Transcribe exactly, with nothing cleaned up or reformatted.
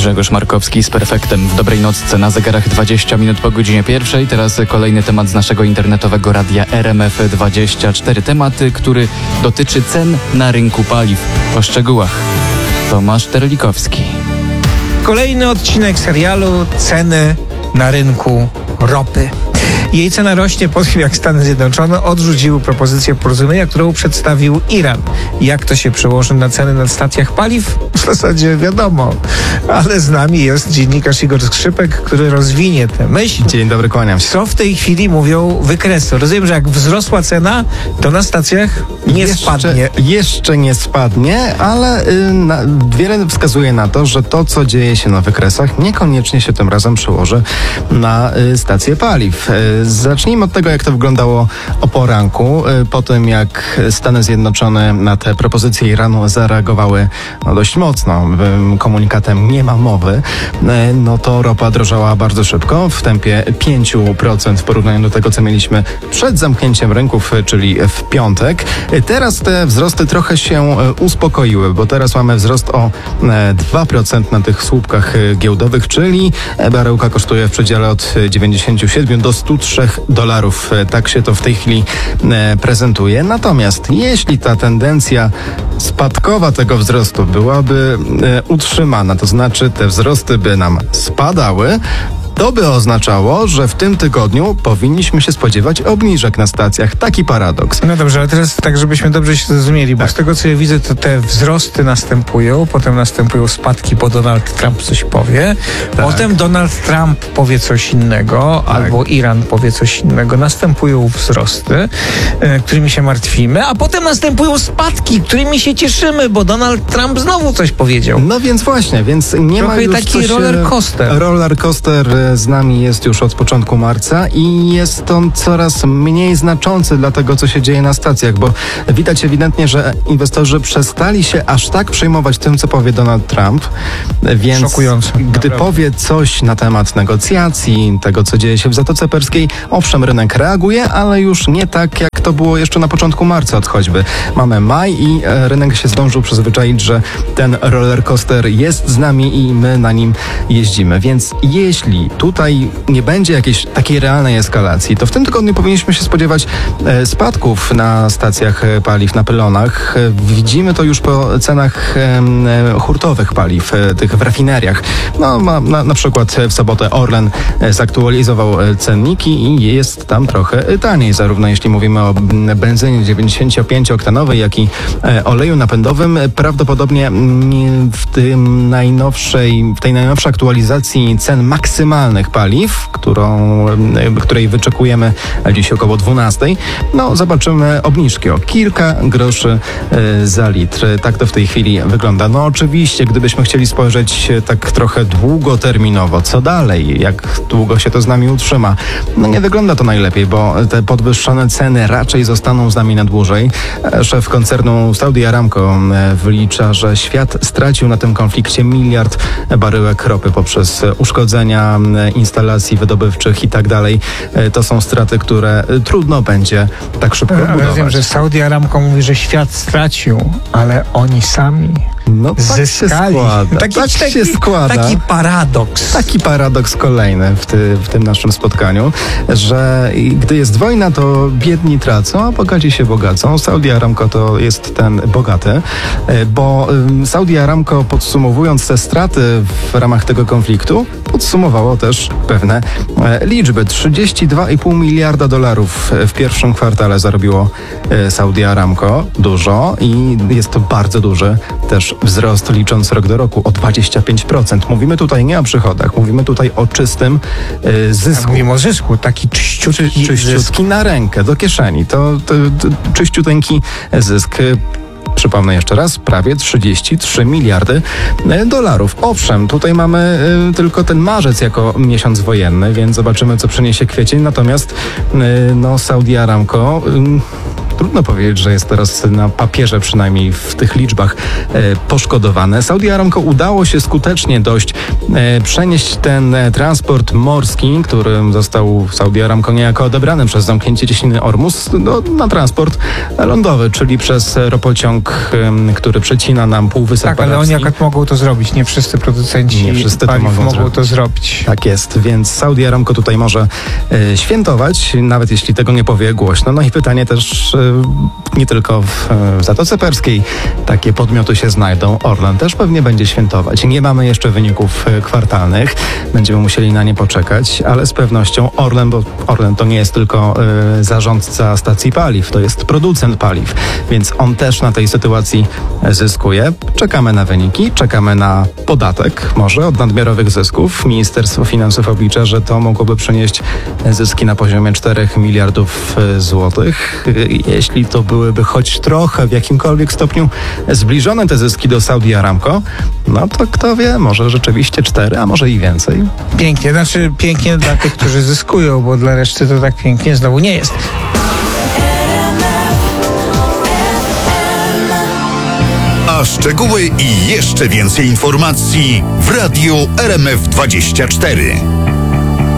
Grzegorz Markowski z Perfektem w dobrej nocce na zegarach dwadzieścia minut po godzinie pierwszej. Teraz kolejny temat z naszego internetowego radia R M F dwadzieścia cztery. Temat, który dotyczy cen na rynku paliw. O szczegółach Tomasz Terlikowski. Kolejny odcinek serialu Ceny na rynku ropy. Jej cena rośnie po tym, jak Stany Zjednoczone odrzuciły propozycję porozumienia, którą przedstawił Iran. Jak to się przełoży na ceny na stacjach paliw? W zasadzie wiadomo, ale z nami jest dziennikarz Igor Skrzypek, który rozwinie tę myśl. Dzień dobry, kłaniam się. Co w tej chwili mówią wykresy? Rozumiem, że jak wzrosła cena, to na stacjach nie jeszcze, spadnie. Jeszcze nie spadnie, ale y, na, wiele wskazuje na to, że to, co dzieje się na wykresach, niekoniecznie się tym razem przełoży na y, stacje paliw. Y, zacznijmy od tego, jak to wyglądało o poranku. Y, po tym, jak Stany Zjednoczone na te propozycje Iranu zareagowały no, dość mocno, y, komunikatem nie ma mowy, y, no to ropa drożała bardzo szybko, w tempie pięć procent w porównaniu do tego, co mieliśmy przed zamknięciem rynków, y, czyli w piątek. Y, teraz te wzrosty trochę się y, uspokoiły, bo teraz mamy wzrost o y, dwa procent na tych słupkach y, giełdowych, czyli baryłka kosztuje w przedziale od dziewięćdziesięciu siedmiu do stu trzech dolarów. Tak się to w tej chwili e, prezentuje. Natomiast jeśli ta tendencja spadkowa tego wzrostu byłaby e, utrzymana, to znaczy te wzrosty by nam spadały, to by oznaczało, że w tym tygodniu powinniśmy się spodziewać obniżek na stacjach. Taki paradoks. No dobrze, ale teraz tak, żebyśmy dobrze się zrozumieli, bo Tak. z tego, co ja widzę, to te wzrosty następują, potem następują spadki, bo Donald Trump coś powie, Tak. potem Donald Trump powie coś innego, Tak. albo Iran powie coś innego, następują wzrosty, e, którymi się martwimy, a potem następują spadki, którymi się cieszymy, bo Donald Trump znowu coś powiedział. No więc właśnie, więc nie Trochę ma już taki co się... roller coaster. Roller coaster z nami jest już od początku marca i jest on coraz mniej znaczący dla tego, co się dzieje na stacjach, bo widać ewidentnie, że inwestorzy przestali się aż tak przejmować tym, co powie Donald Trump, więc Szokujące, gdy naprawdę. powie coś na temat negocjacji, tego, co dzieje się w Zatoce Perskiej, owszem, rynek reaguje, ale już nie tak, jak to było jeszcze na początku marca choćby. Mamy maj i e, rynek się zdążył przyzwyczaić, że ten roller coaster jest z nami i my na nim jeździmy. Więc jeśli tutaj nie będzie jakiejś takiej realnej eskalacji, to w tym tygodniu powinniśmy się spodziewać e, spadków na stacjach e, paliw, na pylonach. E, widzimy to już po cenach e, e, hurtowych paliw, e, tych w rafineriach. No, ma, na, na przykład w sobotę Orlen e, zaktualizował e, cenniki i jest tam trochę e, taniej, zarówno jeśli mówimy o benzynie dziewięćdziesięciopięcioktanowej, jak i e, oleju napędowym. Prawdopodobnie mm, w tym najnowszej, w tej najnowszej aktualizacji cen maksymalnych paliw, którą, e, której wyczekujemy dziś około dwunastej, no zobaczymy obniżki o kilka groszy e, za litr. Tak to w tej chwili wygląda. No oczywiście, gdybyśmy chcieli spojrzeć e, tak trochę długoterminowo, co dalej, jak długo się to z nami utrzyma, no nie wygląda to najlepiej, bo te podwyższone ceny raczej zostaną z nami na dłużej. E, Szef koncernu Saudi Aramco e, wylicza, że świat stracił na tym konflikcie miliard baryłek ropy poprzez e, uszkodzenia e, instalacji wydobywczych i tak dalej. E, To są straty, które e, trudno będzie tak szybko Ale odbudować. wiem, że Saudi Aramco mówi, że świat stracił, ale oni sami No tak się zyskali. składa. Taki, tak taki, się składa. taki paradoks. Taki paradoks kolejny w, ty, w tym naszym spotkaniu, że gdy jest wojna, to biedni tracą, a bogaci się bogacą. Saudi Aramco to jest ten bogaty, bo Saudi Aramco, podsumowując te straty w ramach tego konfliktu, podsumowało też pewne liczby. trzydzieści dwa i pół miliarda dolarów w pierwszym kwartale zarobiło Saudi Aramco. Dużo i jest to bardzo duży też wzrost, licząc rok do roku o dwadzieścia pięć procent. Mówimy tutaj nie o przychodach, mówimy tutaj o czystym y, zysku. Mówimy o zysku, taki czyściutki Czy, zysk. czyściutki na rękę, do kieszeni. To, to, to czyściuteńki zysk. Przypomnę jeszcze raz, prawie trzydzieści trzy miliardy dolarów. Owszem, tutaj mamy y, tylko ten marzec jako miesiąc wojenny, więc zobaczymy, co przyniesie kwiecień. Natomiast y, no, Saudi Aramco... Y, trudno powiedzieć, że jest teraz na papierze, przynajmniej w tych liczbach, e, poszkodowane. Saudi Aramco udało się skutecznie dość e, przenieść ten e, transport morski, który został w Saudi Aramco niejako odebrany przez zamknięcie cieśniny Ormus, do, na transport lądowy, czyli przez ropociąg, e, który przecina nam Półwysep Tak, ale oni Arabski. akurat mogą to zrobić. Nie wszyscy producenci Nie wszyscy to paliw mogą mogą zrobić. to zrobić. Tak jest, więc Saudi Aramco tutaj może e, świętować, nawet jeśli tego nie powie głośno. No i pytanie też, e, nie tylko w, e, w Zatoce Perskiej takie podmioty się znajdą. Orlen też pewnie będzie świętować. Nie mamy jeszcze wyników e, kwartalnych, będziemy musieli na nie poczekać, ale z pewnością Orlen, bo Orlen to nie jest tylko e, zarządca stacji paliw, to jest producent paliw, więc on też na tej sytuacji zyskuje. Czekamy na wyniki, czekamy na podatek, może od nadmiarowych zysków. Ministerstwo Finansów oblicza, że to mogłoby przynieść zyski na poziomie czterech miliardów złotych. Jeśli to byłyby choć trochę, w jakimkolwiek stopniu zbliżone te zyski do Saudi Aramco, no to kto wie, może rzeczywiście cztery, a może i więcej. Pięknie, znaczy pięknie dla tych, którzy zyskują, bo dla reszty to tak pięknie znowu nie jest. A szczegóły i jeszcze więcej informacji w Radiu R M F dwadzieścia cztery.